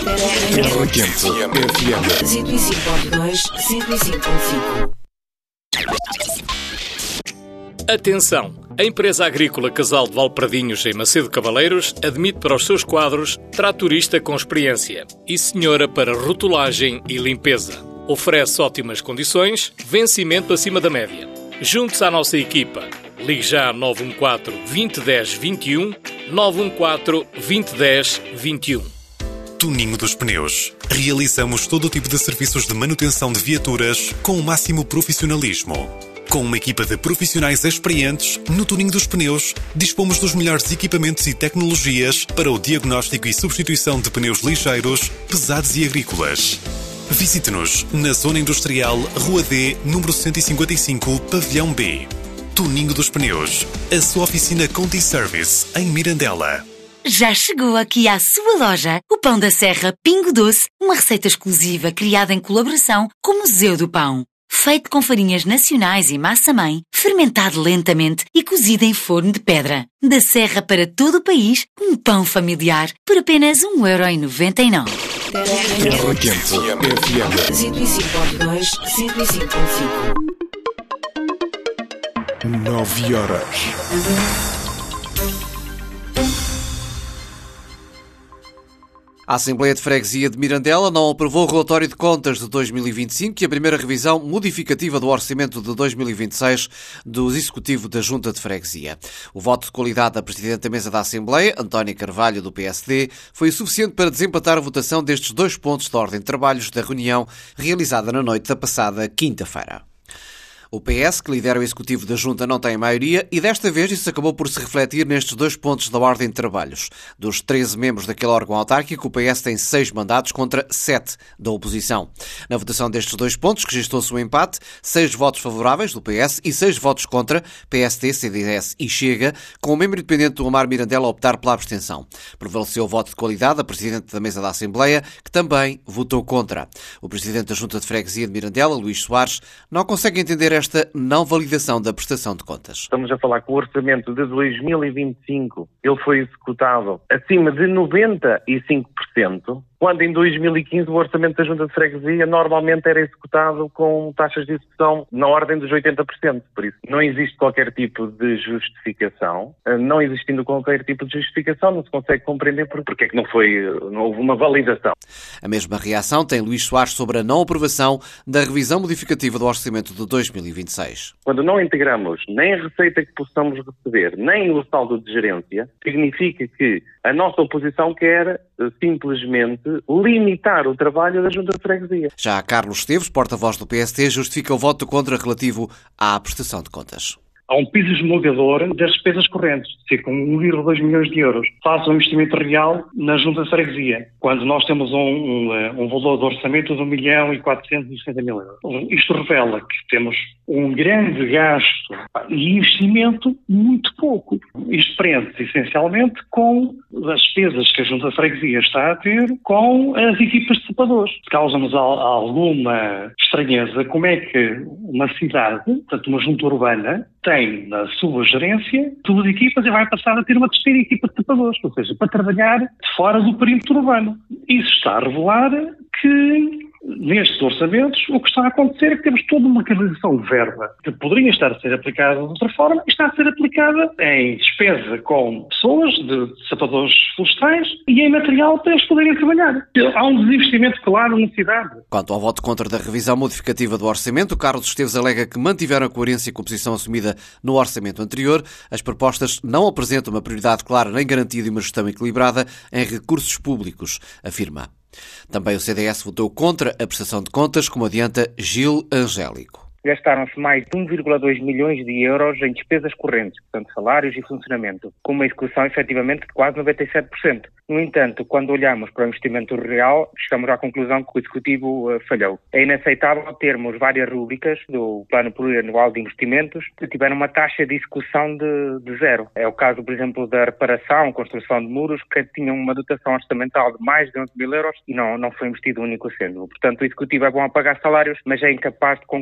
Terra Quente FM 105.2, 105.5. Atenção! A empresa agrícola Casal de Valpradinhos, em Macedo Cavaleiros, admite para os seus quadros tratorista com experiência e senhora para rotulagem e limpeza. Oferece ótimas condições, vencimento acima da média. Junte-se à nossa equipa. Ligue já 914 2010 21, 914 2010 21. Tuninho dos Pneus. Realizamos todo o tipo de serviços de manutenção de viaturas com o máximo profissionalismo. Com uma equipa de profissionais experientes, no Tuninho dos Pneus, dispomos dos melhores equipamentos e tecnologias para o diagnóstico e substituição de pneus ligeiros, pesados e agrícolas. Visite-nos na Zona Industrial, Rua D, número 155, Pavilhão B. Tuninho dos Pneus. A sua oficina Conti Service, em Mirandela. Já chegou aqui à sua loja o Pão da Serra Pingo Doce, uma receita exclusiva criada em colaboração com o Museu do Pão. Feito com farinhas nacionais e massa-mãe, fermentado lentamente e cozido em forno de pedra. Da Serra para todo o país, um pão familiar por apenas 1,99€. Terra Quente FM 105.2, 105.5. 9 horas. A Assembleia de Freguesia de Mirandela não aprovou o relatório de contas de 2025 e a primeira revisão modificativa do orçamento de 2026 do Executivo da Junta de Freguesia. O voto de qualidade da Presidente da Mesa da Assembleia, Antónia Carvalho, do PSD, foi o suficiente para desempatar a votação destes 2 pontos de ordem de trabalhos da reunião realizada na noite da passada quinta-feira. O PS, que lidera o Executivo da Junta, não tem maioria e desta vez isso acabou por se refletir nestes 2 pontos da ordem de trabalhos. Dos 13 membros daquele órgão autárquico, o PS tem 6 mandatos contra 7 da oposição. Na votação destes 2 pontos, que gestou-se um empate, 6 votos favoráveis do PS e 6 votos contra, PSD, CDS e Chega, com o membro independente do Omar Mirandela a optar pela abstenção. Prevaleceu o voto de qualidade da Presidente da Mesa da Assembleia, que também votou contra. O Presidente da Junta de Freguesia de Mirandela, Luís Soares, não consegue entender esta não validação da prestação de contas. Estamos a falar que o orçamento de 2025 ele foi executado acima de 95%, quando em 2015 o orçamento da Junta de Freguesia normalmente era executado com taxas de execução na ordem dos 80%. Por isso, não existe qualquer tipo de justificação. Não existindo qualquer tipo de justificação, não se consegue compreender porque é que não houve uma validação. A mesma reação tem Luís Soares sobre a não aprovação da revisão modificativa do orçamento de 2026. Quando não integramos nem a receita que possamos receber, nem o saldo de gerência, significa que a nossa oposição quer simplesmente limitar o trabalho da Junta de Freguesia. Já Carlos Esteves, porta-voz do PSD, justifica o voto contra relativo à prestação de contas. Há um piso esmagador das despesas correntes, cerca de 1,2 milhões de euros. Faz um investimento real na Junta de Freguesia, quando nós temos um valor de orçamento de 1.460.000 euros. Isto revela que temos um grande gasto e investimento muito pouco. Isto prende-se essencialmente com as despesas que a Junta de Freguesia está a ter com as equipas de sapadores. Causa-nos alguma estranheza como é que uma cidade, portanto uma junta urbana, tem na sua gerência 2 equipas e vai passar a ter uma terceira equipa de sapadores, ou seja, para trabalhar fora do perímetro urbano. Isso está a revelar que nestes orçamentos o que está a acontecer é que temos toda uma canalização de verba que poderia estar a ser aplicada de outra forma e está a ser aplicada em despesa com pessoas, de sapadores florestais e em material para eles poderem trabalhar. Há um desinvestimento claro na cidade. Quanto ao voto contra da revisão modificativa do orçamento, Carlos Esteves alega que mantiveram a coerência com a posição assumida no orçamento anterior. As propostas não apresentam uma prioridade clara nem garantia de uma gestão equilibrada em recursos públicos, afirma. Também o CDS votou contra a prestação de contas, como adianta Gil Angélico. Gastaram-se mais de 1,2 milhões de euros em despesas correntes, portanto salários e funcionamento, com uma execução efetivamente de quase 97%. No entanto, quando olhamos para o investimento real, chegamos à conclusão que o Executivo falhou. É inaceitável termos várias rúbricas do Plano Plurianual de Investimentos que tiveram uma taxa de execução de zero. É o caso, por exemplo, da reparação, construção de muros, que tinham uma dotação orçamental de mais de 11.000 euros e não foi investido um único cêntimo. Portanto, o Executivo é bom a pagar salários, mas é incapaz de concretizar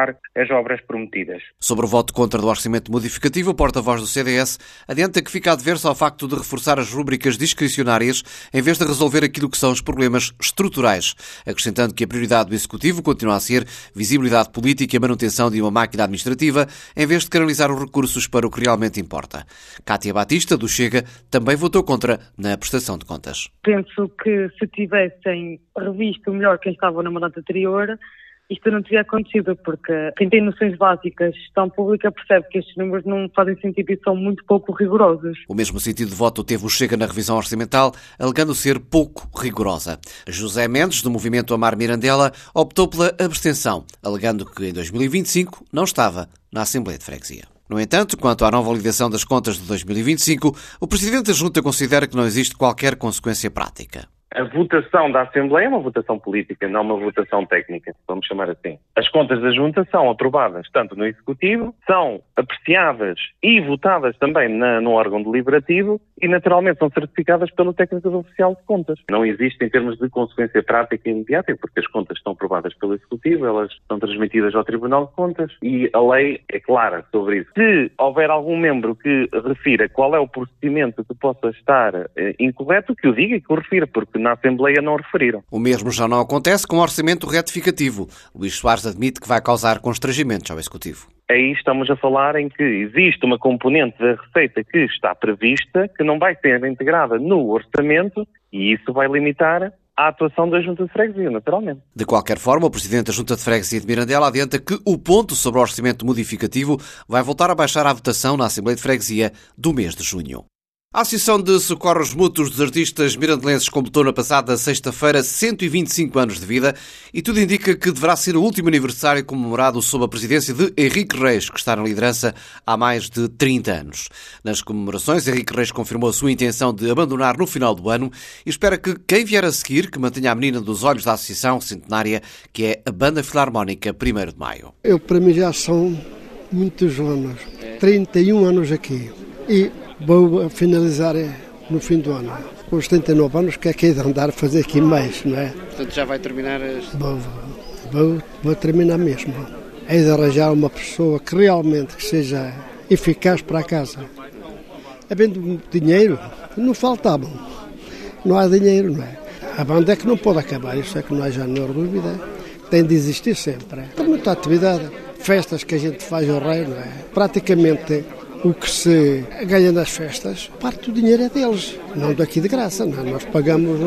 executar as obras prometidas. Sobre o voto contra do orçamento modificativo, o porta-voz do CDS adianta que fica adverso ao facto de reforçar as rúbricas discricionárias em vez de resolver aquilo que são os problemas estruturais, acrescentando que a prioridade do Executivo continua a ser visibilidade política e a manutenção de uma máquina administrativa, em vez de canalizar os recursos para o que realmente importa. Cátia Batista, do Chega, também votou contra na prestação de contas. Penso que se tivessem revisto melhor quem estava na mandato anterior, isto não teria acontecido, porque quem tem noções básicas de gestão pública percebe que estes números não fazem sentido e são muito pouco rigorosos. O mesmo sentido de voto teve o Chega na revisão orçamental, alegando ser pouco rigorosa. José Mendes, do movimento Amar Mirandela, optou pela abstenção, alegando que em 2025 não estava na Assembleia de Freguesia. No entanto, quanto à não validação das contas de 2025, o Presidente da Junta considera que não existe qualquer consequência prática. A votação da Assembleia é uma votação política, não uma votação técnica, vamos chamar assim. As contas da Junta são aprovadas tanto no Executivo, são apreciadas e votadas também no órgão deliberativo e, naturalmente, são certificadas pelo técnico oficial de contas. Não existe em termos de consequência prática imediata, porque as contas estão aprovadas pelo Executivo, elas são transmitidas ao Tribunal de Contas e a lei é clara sobre isso. Se houver algum membro que refira qual é o procedimento que possa estar incorreto, que o diga e que o refira, porque na Assembleia não referiram. O mesmo já não acontece com o orçamento retificativo. Luís Soares admite que vai causar constrangimentos ao Executivo. Aí estamos a falar em que existe uma componente da receita que está prevista, que não vai ser integrada no orçamento e isso vai limitar a atuação da Junta de Freguesia, naturalmente. De qualquer forma, o Presidente da Junta de Freguesia de Mirandela adianta que o ponto sobre o orçamento modificativo vai voltar a baixar à votação na Assembleia de Freguesia do mês de junho. A Associação de Socorros Mútuos dos Artistas Mirandelenses completou na passada sexta-feira 125 anos de vida e tudo indica que deverá ser o último aniversário comemorado sob a presidência de Henrique Reis, que está na liderança há mais de 30 anos. Nas comemorações, Henrique Reis confirmou a sua intenção de abandonar no final do ano e espera que quem vier a seguir, que mantenha a menina dos olhos da Associação Centenária, que é a Banda Filarmónica 1º de Maio. Para mim já são muitos anos, 31 anos aqui e vou finalizar no fim do ano. Com os 39 anos, que é que é de andar a fazer aqui mais, não é? Portanto, já vai terminar as... Vou terminar mesmo. É de arranjar uma pessoa que realmente seja eficaz para a casa. Havendo dinheiro, não faltava. Não há dinheiro, não é? A banda é que não pode acabar, isso é que não há já a menor dúvida. Tem de existir sempre. Tem muita atividade, festas que a gente faz ao rei, não é? Praticamente... O que se ganha das festas, parte do dinheiro é deles, não daqui de graça, não. Nós pagamos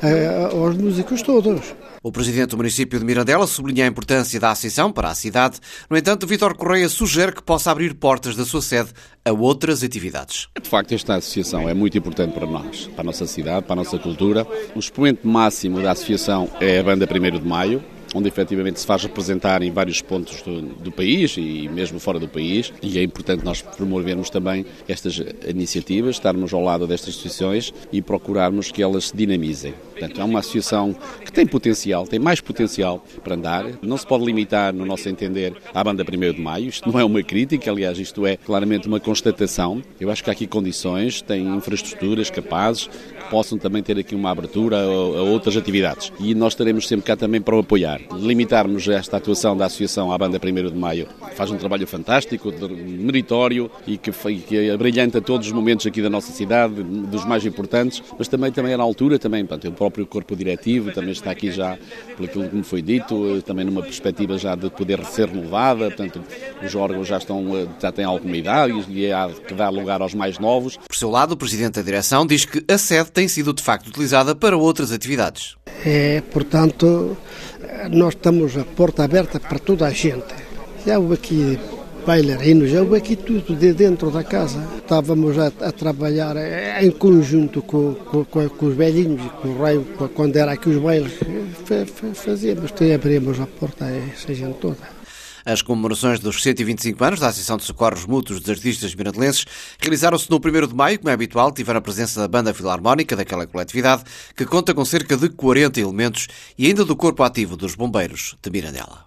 aos músicos todos. O Presidente do município de Mirandela sublinha a importância da associação para a cidade. No entanto, Vítor Correia sugere que possa abrir portas da sua sede a outras atividades. De facto, esta associação é muito importante para nós, para a nossa cidade, para a nossa cultura. O expoente máximo da associação é a Banda 1º de Maio, onde efetivamente se faz representar em vários pontos do país e mesmo fora do país, e é importante nós promovermos também estas iniciativas, estarmos ao lado destas associações e procurarmos que elas se dinamizem. Portanto, é uma associação que tem potencial, tem mais potencial para andar, não se pode limitar, no nosso entender, à Banda 1º de Maio, isto não é uma crítica, aliás, isto é claramente uma constatação. Eu acho que há aqui condições, tem infraestruturas capazes, que possam também ter aqui uma abertura a outras atividades, e nós estaremos sempre cá também para o apoiar. Limitarmos esta atuação da Associação à Banda 1º de Maio faz um trabalho fantástico, meritório e que abrilhanta todos os momentos aqui da nossa cidade, dos mais importantes, mas também é na altura, portanto, o próprio corpo diretivo também está aqui já, por aquilo que me foi dito, também numa perspectiva já de poder ser renovada, portanto, os órgãos já têm alguma idade e há que dar lugar aos mais novos. Por seu lado, o Presidente da Direção diz que a sede tem sido de facto utilizada para outras atividades. Portanto, nós estamos a porta aberta para toda a gente. Já houve aqui bailarinos, já houve aqui tudo de dentro da casa. Estávamos a trabalhar em conjunto com os velhinhos e com o rei, quando era aqui os bailes, fazíamos, abríamos a porta a essa gente toda. As comemorações dos 125 anos da Associação de Socorros Mútuos dos Artistas Mirandelenses realizaram-se no 1º de Maio, como é habitual, tiveram a presença da Banda Filarmónica daquela coletividade, que conta com cerca de 40 elementos, e ainda do Corpo Ativo dos Bombeiros de Mirandela.